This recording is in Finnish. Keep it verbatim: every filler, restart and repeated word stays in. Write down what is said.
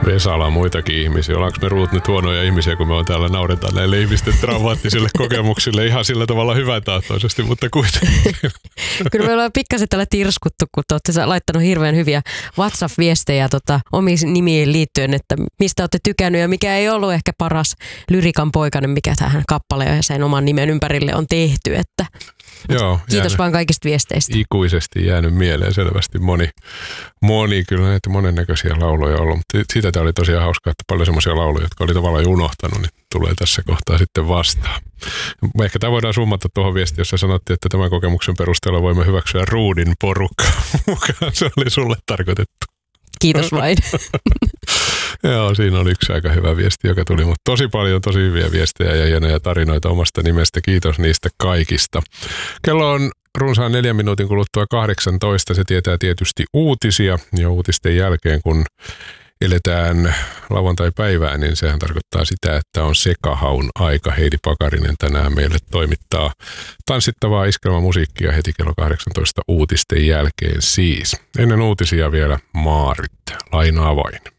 Vesala on muitakin ihmisiä. Ollaanko me Ruut nyt huonoja ihmisiä, kun me on täällä nauretaan näille ihmisten traumaattisille kokemuksille ihan sillä tavalla hyväntahtoisesti, mutta kuitenkin. Kyllä me ollaan pikkasen tällä tirskuttu, kun te olette laittanut hirveän hyviä WhatsApp-viestejä tota, omiin nimiin liittyen, että mistä olette tykännyt ja mikä ei ollut ehkä paras lyrikan poikainen, mikä tähän kappaleen ja sen oman nimen ympärille on tehty. Että Joo, kiitos jäänyt, vaan kaikista viesteistä. Ikuisesti jäänyt mieleen selvästi moni, moni kyllä näitä monennäköisiä lauloja ollut, mutta siitä tämä oli tosiaan hauskaa, että paljon semmoisia lauluja, jotka oli tavallaan jo unohtanut, niin tulee tässä kohtaa sitten vastaan. Ehkä tämä voidaan summata tuohon viestiin, jossa sanottiin, että tämän kokemuksen perusteella voimme hyväksyä Ruudin porukkaa mukaan. Se oli sulle tarkoitettu. Kiitos vain. Joo, siinä oli yksi aika hyvä viesti, joka tuli, mutta tosi paljon tosi hyviä viestejä ja hienoja tarinoita omasta nimestä. Kiitos niistä kaikista. Kello on runsaan neljän minuutin kuluttua kahdeksantoista. Se tietää tietysti uutisia ja uutisten jälkeen, kun eletään lauantai-päivää, niin sehän tarkoittaa sitä, että on sekahaun aika. Heidi Pakarinen tänään meille toimittaa tanssittavaa iskelmämusiikkia heti kello kahdeksantoista uutisten jälkeen siis. Ennen uutisia vielä Maarit. Lainaa vain.